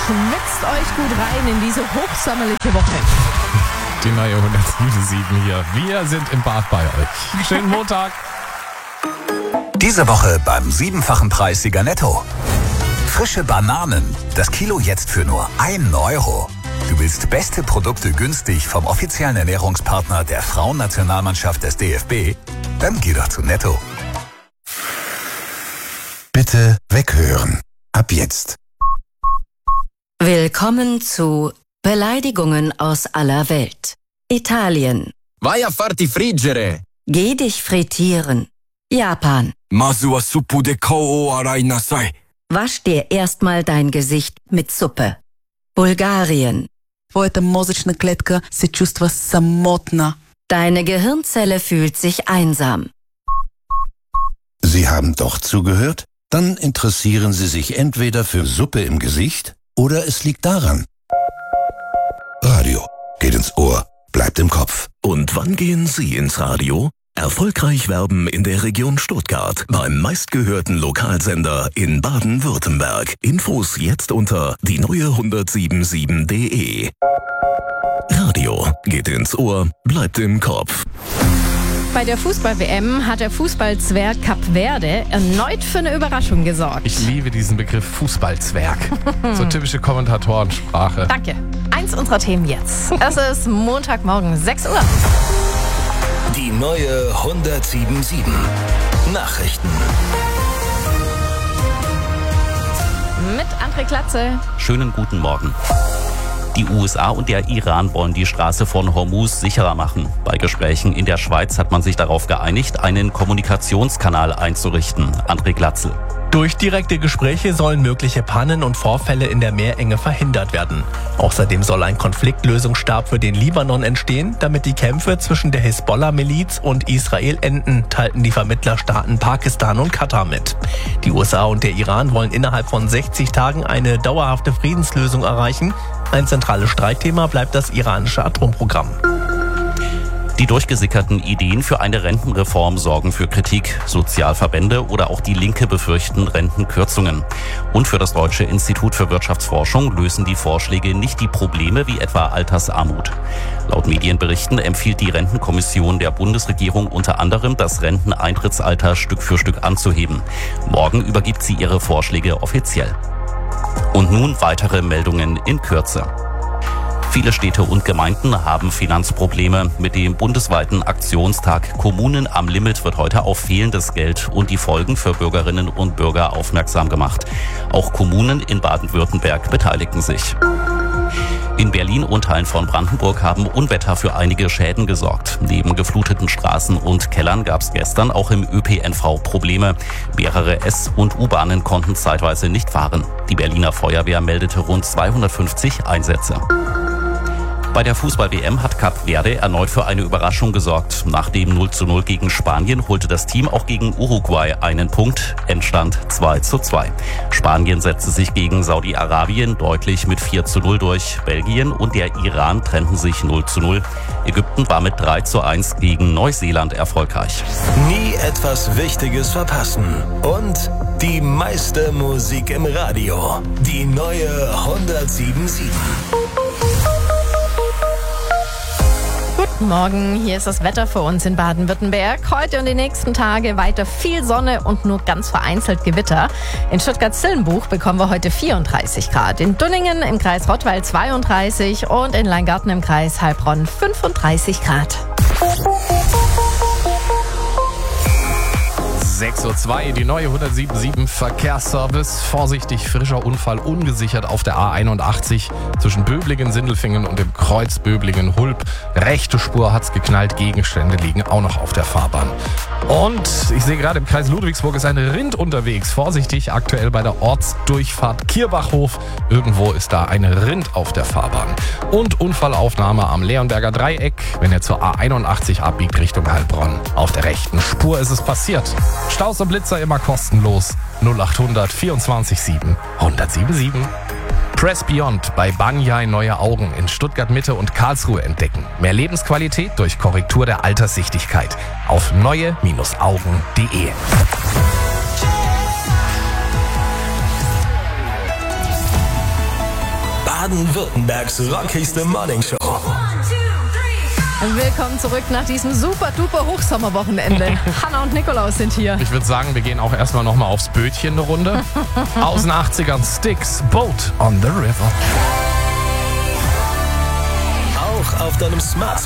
schwitzt euch gut rein in diese hochsommerliche Woche. Die neue 107 hier. Wir sind im Bad bei euch. Schönen Montag. Diese Woche beim 7-fachen Preissieger Netto. Frische Bananen. Das Kilo jetzt für nur 1 Euro. Du willst beste Produkte günstig vom offiziellen Ernährungspartner der Frauennationalmannschaft des DFB? Dann geh doch zu Netto. Bitte weghören. Ab jetzt. Willkommen zu Beleidigungen aus aller Welt. Italien. Vai a farti friggere. Geh dich frittieren. Japan. Masu wa suppu de kou o arai nasai. Wasch dir erstmal dein Gesicht mit Suppe. Bulgarien. Твоята мозъчна клетка се чувства самотна. Deine Gehirnzelle fühlt sich einsam. Sie haben doch zugehört? Dann interessieren Sie sich entweder für Suppe im Gesicht oder es liegt daran. Radio geht ins Ohr, bleibt im Kopf. Und wann gehen Sie ins Radio? Erfolgreich werben in der Region Stuttgart beim meistgehörten Lokalsender in Baden-Württemberg. Infos jetzt unter die neue1077.de. Radio geht ins Ohr, bleibt im Kopf. Bei der Fußball-WM hat der Fußballzwerg Kap Verde erneut für eine Überraschung gesorgt. Ich liebe diesen Begriff Fußballzwerg. So typische Kommentatorensprache. Danke. Eins unserer Themen jetzt. Es ist Montagmorgen, 6 Uhr. Die neue 1077. Nachrichten. Mit André Glatze. Schönen guten Morgen. Die USA und der Iran wollen die Straße von Hormuz sicherer machen. Bei Gesprächen in der Schweiz hat man sich darauf geeinigt, einen Kommunikationskanal einzurichten. André Glatzel. Durch direkte Gespräche sollen mögliche Pannen und Vorfälle in der Meerenge verhindert werden. Außerdem soll ein Konfliktlösungsstab für den Libanon entstehen, damit die Kämpfe zwischen der Hisbollah-Miliz und Israel enden, teilten die Vermittlerstaaten Pakistan und Katar mit. Die USA und der Iran wollen innerhalb von 60 Tagen eine dauerhafte Friedenslösung erreichen. Ein zentrales Streitthema bleibt das iranische Atomprogramm. Die durchgesickerten Ideen für eine Rentenreform sorgen für Kritik. Sozialverbände oder auch die Linke befürchten Rentenkürzungen. Und für das Deutsche Institut für Wirtschaftsforschung lösen die Vorschläge nicht die Probleme wie etwa Altersarmut. Laut Medienberichten empfiehlt die Rentenkommission der Bundesregierung unter anderem, das Renteneintrittsalter Stück für Stück anzuheben. Morgen übergibt sie ihre Vorschläge offiziell. Und nun weitere Meldungen in Kürze. Viele Städte und Gemeinden haben Finanzprobleme. Mit dem bundesweiten Aktionstag Kommunen am Limit wird heute auf fehlendes Geld und die Folgen für Bürgerinnen und Bürger aufmerksam gemacht. Auch Kommunen in Baden-Württemberg beteiligen sich. In Berlin und Teilen von Brandenburg haben Unwetter für einige Schäden gesorgt. Neben gefluteten Straßen und Kellern gab es gestern auch im ÖPNV Probleme. Mehrere S- und U-Bahnen konnten zeitweise nicht fahren. Die Berliner Feuerwehr meldete rund 250 Einsätze. Bei der Fußball-WM hat Kap Verde erneut für eine Überraschung gesorgt. Nach dem 0:0 gegen Spanien holte das Team auch gegen Uruguay einen Punkt. Endstand 2:2. Spanien setzte sich gegen Saudi-Arabien deutlich mit 4:0 durch. Belgien und der Iran trennten sich 0:0. Ägypten war mit 3:1 gegen Neuseeland erfolgreich. Nie etwas Wichtiges verpassen. Und die meiste Musik im Radio. Die neue 1077. Guten Morgen, hier ist das Wetter für uns in Baden-Württemberg. Heute und die nächsten Tage weiter viel Sonne und nur ganz vereinzelt Gewitter. In Stuttgart-Sillenbuch bekommen wir heute 34 Grad. In Dunningen im Kreis Rottweil 32 und in Leingarten im Kreis Heilbronn 35 Grad. 6:02 Uhr, die neue 177 Verkehrsservice. Vorsichtig, frischer Unfall, ungesichert auf der A81 zwischen Böblingen, Sindelfingen und dem Kreuz Böblingen-Hulb. Rechte Spur hat's geknallt, Gegenstände liegen auch noch auf der Fahrbahn. Und ich sehe gerade im Kreis Ludwigsburg ist ein Rind unterwegs. Vorsichtig, aktuell bei der Ortsdurchfahrt Kierbachhof. Irgendwo ist da ein Rind auf der Fahrbahn. Und Unfallaufnahme am Leonberger Dreieck, wenn er zur A81 abbiegt Richtung Heilbronn. Auf der rechten Spur ist es passiert. Staus und Blitzer immer kostenlos. 0800 24 7 1077. Press Beyond bei Banyai Neue Augen in Stuttgart Mitte und Karlsruhe entdecken. Mehr Lebensqualität durch Korrektur der Alterssichtigkeit auf neue-augen.de. Baden-Württembergs rockigste Morningshow. Willkommen zurück nach diesem super-duper Hochsommerwochenende. Hanna und Nikolaus sind hier. Ich würde sagen, wir gehen auch erstmal nochmal aufs Bötchen eine Runde. Aus den 80ern Styx, Boat on the River. Auch auf deinem Smartphone.